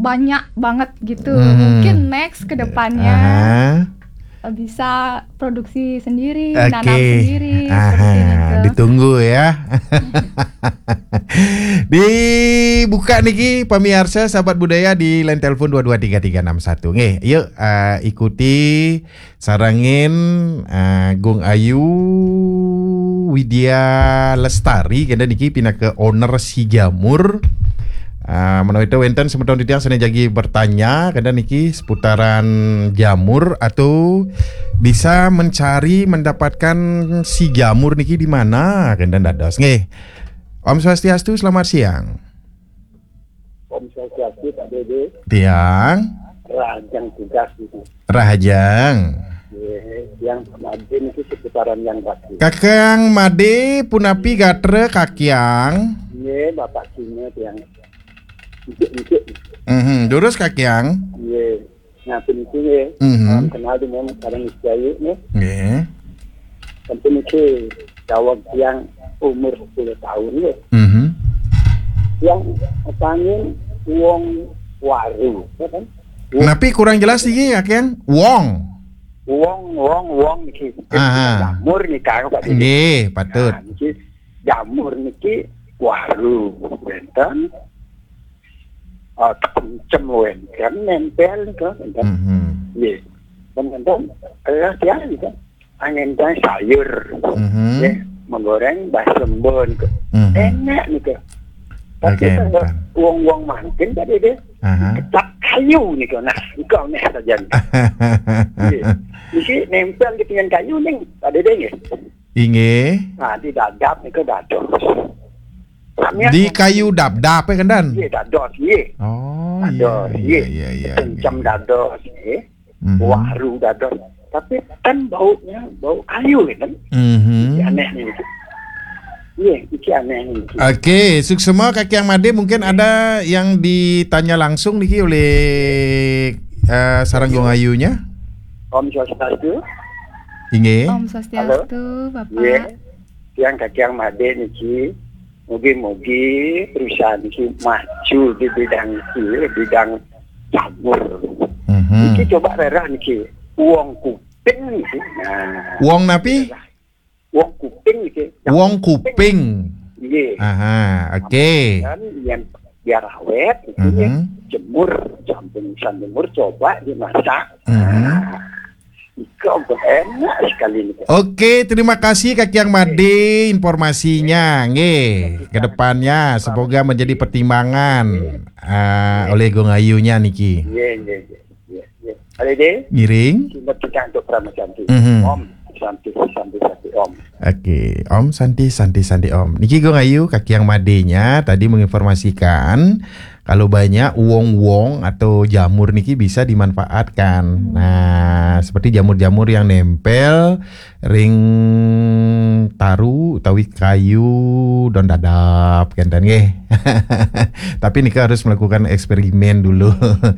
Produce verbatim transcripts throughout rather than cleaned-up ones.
banyak banget gitu. Hmm. Mungkin next ke depannya Aha. bisa produksi sendiri, Oke. nanam sendiri. Aha, Seperti itu. ditunggu ya. Dibuka niki pemirsa sahabat budaya di line telepon dua dua tiga tiga enam satu. Nggih, yuk uh, ikuti sarangin uh, Gung Ayu Widya Lestari kena niki pindah ke owner si jamur. Uh, Menurut itu wenten semeton titiang sana jagi bertanya kada niki seputaran jamur atau bisa mencari mendapatkan si jamur niki di mana kada dados nggih. Om Swastiastu, selamat siang. Om Swastiastu, Pak Dede. Tiang Rajang tugas itu. Rahajang. Yang Made itu seputaran yang batu. Kakang Made punapi gatre kakiang. Iya, Bapak Cina yang Icik-icik. Mhm, durus kakiang. Iya. Nah, peniti ya. Mhm. Kenal dengan sekarang Isjaya nih. Nggih. Tentu itu jawab yang umur sepuluh tahun ya. Mhm. Yang panggil wong waru, ya kan? Napi kurang jelas iki kakiang. Wong. Wong, wong, wong niki. Aha. Jamur nih kan Pak Dede. Nggih, patut. Nah, niki jamur niki waru. Benten. Oh, kencem wenten nempel ke benten. Mhm. Nggih. Benten eh dia gitu. Angin dan sayur. Mhm. Nggih, menggoreng basembon ke. Mhm. Enak nih ke. Tapi Oke, kalau Bang. wong-wong makin tadi deh. Aha. Ketak kayu nih ke. Nah, kau nih saja. Nggih. Iki nempel di dengan kayu nih tadi deh nggih. Inggih. Nah, di dadap nih ke dados. Di kayu dap-dap ya kendan. Iya, dados, iya. Oh, Dados, iya iya iya. Kencam dados, iya. Mhm. Waru dados. Tapi kan baunya bau kayu kan. Mhm. Ini aneh nih. Iya, ini aneh nih. Oke, suksema kaki yang Made mungkin ada yang ditanya langsung niki oleh uh, sarang Gung Ayunya. Om Swastiastu. Inggih. Om Swastiastu, Bapak. Iya. Yang kaki yang Made niki. Mugi-mugi perusahaan ini maju di bidang ini, bidang jamur. Mhm. Niki coba rera niki uang kuping niki. Nah, Wong napi? uang kuping niki. Wong kuping. Iya. Aha, oke. Dan yang biar awet itu ya, Mhm. jemur, campur jemur coba dimasak. Mhm. Ikan enak sekali nih. Oke, terima kasih Kaki Yang Made informasinya. Nggih, kedepannya semoga menjadi pertimbangan uh, oleh Gung Ayunya niki. Iya, iya, iya, iya, iya. Ada deh. Ngiring. Sumber kita untuk Prama Santi. Mhm. Om, Santi, Santi, Santi, Om. Oke, Om Santi, Santi, Santi Om. Niki Gung Ayu, Kaki Yang Made-nya tadi menginformasikan kalau banyak wong-wong atau jamur niki bisa dimanfaatkan. Nah, seperti jamur-jamur yang nempel, ring taru, utawi kayu, don dadap, kan nggih. Tapi niki harus melakukan eksperimen dulu.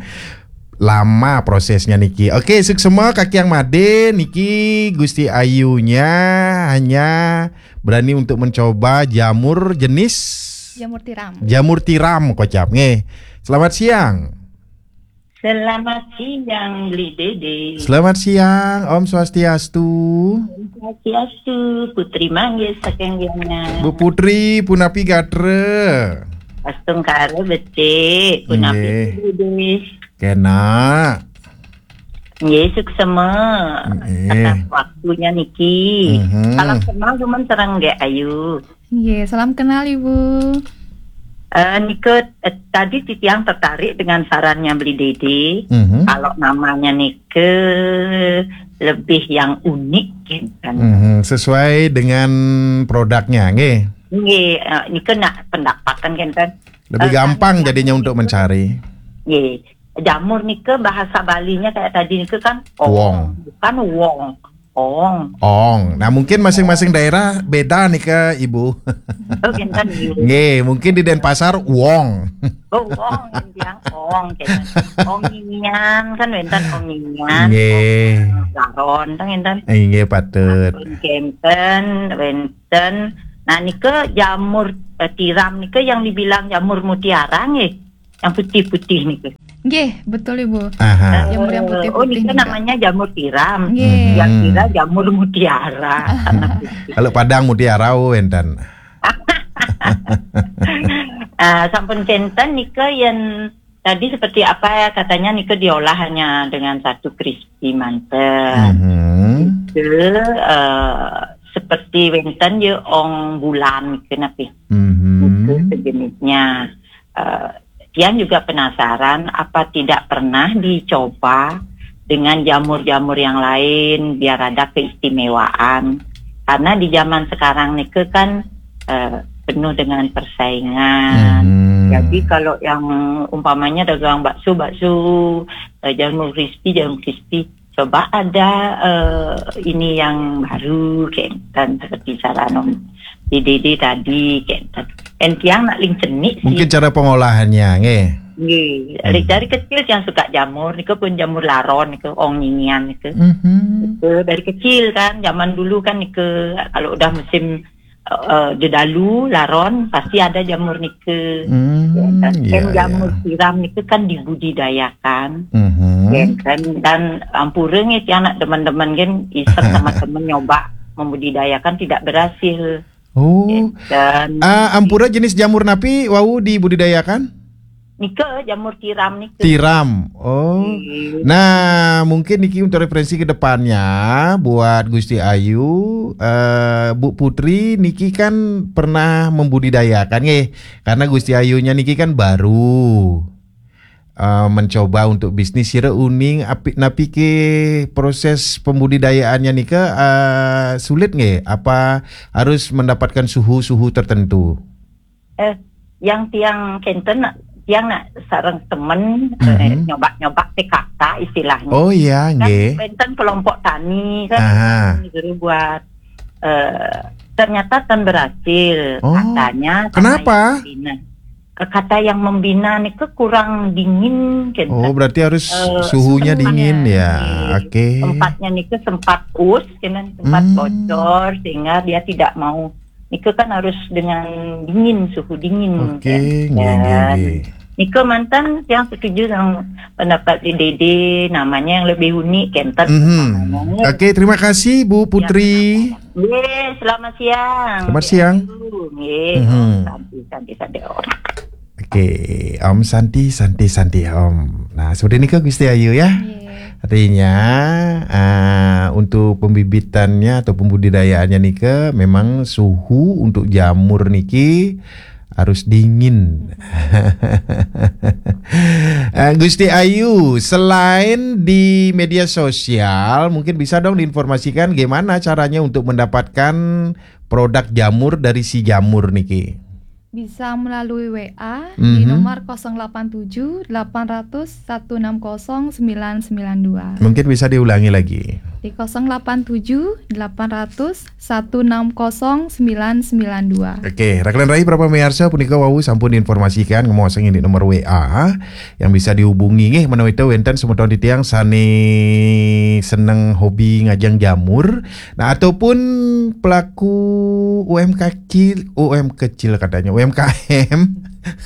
Lama prosesnya niki. Oke, suksema Kaki Yang Made niki Gusti Ayunya hanya berani untuk mencoba jamur jenis Jamur tiram. jamur tiram kocap nggih. Selamat siang. Selamat siang, Bli Dede. Selamat siang, Om Swastiastu. Swastiastu, Putri manggil saking yana. Bu Putri punapi gatre. Astung karo becik, punapi Nggih. Dede. Kena. Nggih, suksema. Nggih. Atas waktunya niki. Mhm. Salam kenal cuman serang ge Ayu. Iya, salam kenal Ibu. Eh Nike eh, tadi Titiang tertarik dengan sarannya Bli Dede. Mhm. Kalau namanya Nike lebih yang unik kan. Mhm. Sesuai dengan produknya nggih. Nggih, eh, Nike nak pendapatan kan kan. Lebih Eh, gampang namanya jadinya untuk Nike- mencari. Nggih. Jamur Nike bahasa Balinya kayak tadi Nike kan Wong. bukan wong. Ong. Ong. Nah, mungkin masing-masing daerah beda nih ke Ibu. Oh, kan Nggih, mungkin di Denpasar wong. Oh, ong yang bilang ong kan. Ongingan kan wenten ongingan. Nggih. Laron kan wenten. Nggih patut. Kenten, wenten. Nah, nike jamur eh, tiram nike yang dibilang jamur mutiara nggih. yang putih-putih nih ke. Nggih, betul Ibu. Aha. Jamur yang putih-putih Oh, ini nih, kan Kak. namanya jamur tiram. Nggih. Yang kira jamur mutiara. Karena putih. Kalau Padang mutiara enten. Ah, sampun kenten nika yang tadi seperti apa ya katanya nika diolah hanya dengan satu crispy mantap. Mhm. Itu eh, seperti wenten je ong bulan kenapa? Itu Mhm. sejenisnya. Eh, Tian juga penasaran apa tidak pernah dicoba dengan jamur-jamur yang lain biar ada keistimewaan. Karena di zaman sekarang nih kan eh, penuh dengan persaingan. Mhm. Jadi kalau yang umpamanya dagang bakso, bakso eh, jamur crispy, jamur crispy, coba ada eh, ini yang baru kenten seperti saranom di D D tadi kenten. Entiang nak ling cenik sih. Mungkin cara pengolahannya, nggih. Nggih, Hmm. dari kecil yang suka jamur, niku pun jamur laron, niku ong nyingian niku. Mhm. Niku dari kecil kan, zaman dulu kan niku kalau udah musim uh, dedalu laron pasti ada jamur niku. Hmm, Dan iya, jamur iya. tiram niku kan dibudidayakan. Mhm. Ya kan, dan ampureng itu anak teman-teman kan iseng sama temen nyoba membudidayakan tidak berhasil. Oh. Dan Ah, ampura jenis jamur napi wau dibudidayakan? niku jamur tiram niku. Tiram. Oh. Nggih. Nah, mungkin Niki untuk referensi ke depannya buat Gusti Ayu, eh, Bu Putri, Niki kan pernah membudidayakan nggih. Karena Gusti Ayunya Niki kan baru eh, mencoba untuk bisnis sira uning api napi ke proses pembudidayaannya Nika eh, sulit nggih? Apa harus mendapatkan suhu-suhu tertentu? Eh, yang tiang kenten tiang nak sarang temen Mhm. eh, nyoba-nyoba P K K istilahnya. Oh iya Kan nggih. kenten kelompok tani kan Aha. disuruh buat eh, ternyata kan berhasil Oh, katanya. sama kenapa? yang membina. Eh, Kata yang membina nih ke kurang dingin kenten. Oh, berarti harus Eh, suhunya suhunya. dingin ya. Iya. Oke. Tempatnya nih ke sempat us, kan sempat Hmm. bocor sehingga dia tidak mau. Nike kan harus dengan dingin, suhu dingin. Oke, kan. nggih, Dan nggih, nggih. Nike mantan yang setuju dengan pendapat di Dede, namanya yang lebih unik, kenten. Mhm. Oke, terima kasih Bu Putri. Ye, selamat siang. Selamat siang. Ye, Mhm. santi, santi, santi. Oh. Oke, Om Santi, Santi, Santi Om. Nah, seperti ini ke Gusti Ayu ya. Nggih. Artinya uh, untuk pembibitannya atau pembudidayaannya Nika memang suhu untuk jamur Niki harus dingin. uh, Gusti Ayu, selain di media sosial, mungkin bisa dong diinformasikan gimana caranya untuk mendapatkan produk jamur dari si jamur Niki. Bisa melalui W A di Mhm. nomor nol delapan tujuh delapan nol nol satu enam nol sembilan sembilan dua. Mungkin bisa diulangi lagi. Di nol delapan tujuh delapan nol nol satu enam nol sembilan sembilan dua. Oke, Raklan Rai berapa mearsa punika wau sampun diinformasikan ngomong di nomor W A yang bisa dihubungi nggih menawi teu wenten semeton di tiang sane seneng hobi ngajang jamur. Nah, ataupun pelaku U M K kecil, U M kecil katanya, U M K M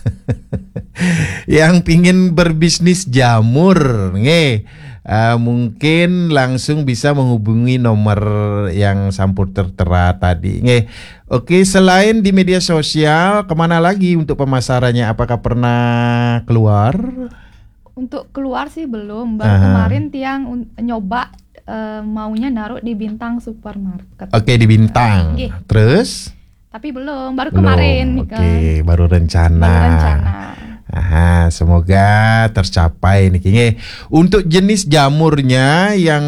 yang pingin berbisnis jamur nggih. Uh, mungkin langsung bisa menghubungi nomor yang sampun tertera tadi. Nggih. Oke, selain di media sosial, kemana lagi untuk pemasarannya? Apakah pernah keluar? Untuk keluar sih belum. Baru Aha. kemarin tiang un- nyoba eh, maunya naruh di Bintang Supermarket. Oke, di Bintang. Nggih. Terus? Tapi belum, baru Belum. kemarin nih Oke, kan. baru rencana. Baru rencana. Aha, semoga tercapai nih. Nggih. Untuk jenis jamurnya yang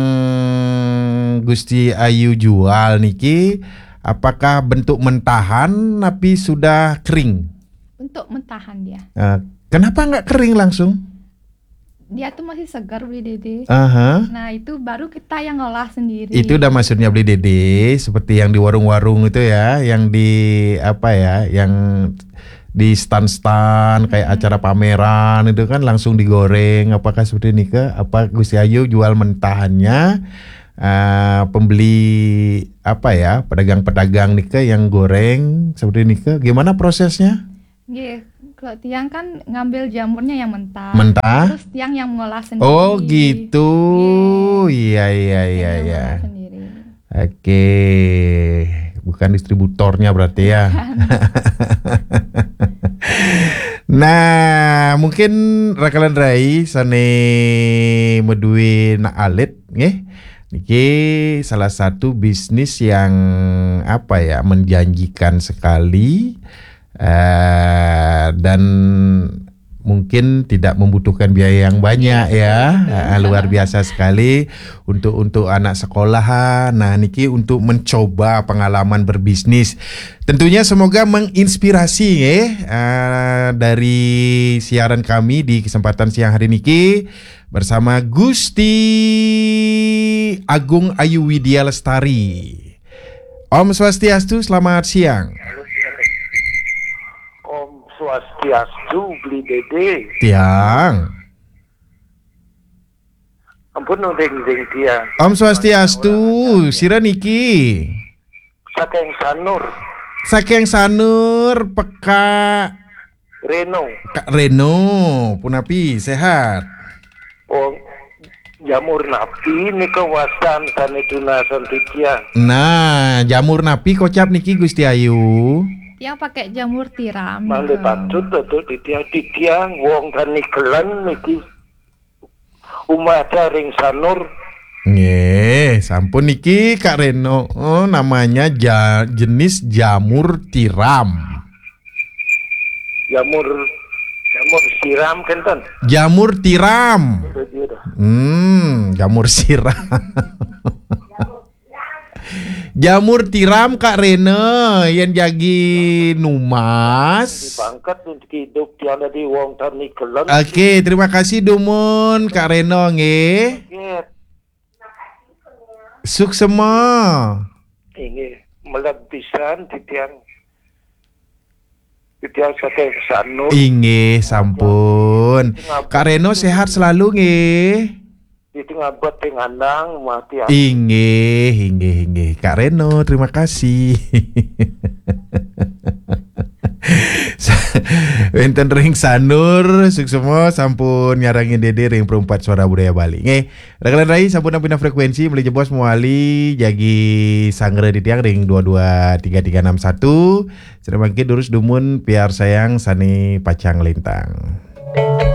Gusti Ayu jual niki, apakah bentuk mentahan tapi sudah kering? Untuk mentahan dia. Eh, kenapa nggak kering langsung? Dia tuh masih segar beli Dede. Aha. Nah, itu baru kita yang ngolah sendiri. Itu udah maksudnya beli Dede seperti yang di warung-warung itu ya, yang di apa ya, yang di stand-stand kayak acara pameran itu kan langsung digoreng. Apakah seperti ini ke? Apa Gusti Ayu jual mentahannya? Uh, pembeli apa ya, pedagang-pedagang nih ke yang goreng seperti ini ke? Gimana prosesnya? Nggih, Kalau tiang kan ngambil jamurnya yang mentah. Mentah? Terus tiang yang mengolah sendiri. Oh gitu. Iya iya iya Yang iya. mengolah sendiri. Oke. Bukan distributornya berarti ya. Nah, mungkin rakalan rai sane medue nak alit nggih. Niki salah satu bisnis yang apa ya, menjanjikan sekali. Uh, dan mungkin tidak membutuhkan biaya yang banyak ya, uh, luar biasa sekali untuk untuk anak sekolahan. Nah, niki untuk mencoba pengalaman berbisnis. Tentunya semoga menginspirasi ya, uh, dari siaran kami di kesempatan siang hari niki bersama Gusti Agung Ayu Widya Lestari. Om Swastiastu, selamat siang. Swastiastu beli dede. Tiang. Ampun nuding ding dia. Om Swastiastu, sira niki. Sakeng Sanur. Sakeng Sanur, peka Reno. Kak Reno, punapi sehat. Oh, jamur napi ni kawasan sanituna santikia. Nah, jamur napi kocap niki Gusti Ayu. Tiang pakai jamur tiram. Mangga patut betul di tiang di tiang wong tani kelan niki umah ring Sanur. Nggih, sampun niki Kak Reno. Oh, namanya ja, jenis jamur tiram. Jamur jamur siram kenten. Jamur tiram. Hmm, jamur siram. Jamur tiram Kak Rene yang jagi numas. Dipangkat untuk hidup tiada di wong tani kelan. Oke, terima kasih Dumun Kak Reno nggih. Suk semua. Ini melebisan di tiang di tiang Sakeng Sanur. Inggih, sampun. Kak Reno sehat selalu nggih. Itu ngabot penganang mati. Inggih, inggih, inggih. Kak Reno, terima kasih. Wenten ring Sanur, suksemo sampun nyarangin dede ring perempat suara budaya Bali. Nggih, rekalan rai sampun nampina frekuensi beli jebos muali jagi sangre di tiang ring dua dua tiga tiga enam satu. Sedang bangkit durus dumun piar sayang sani pacang lintang.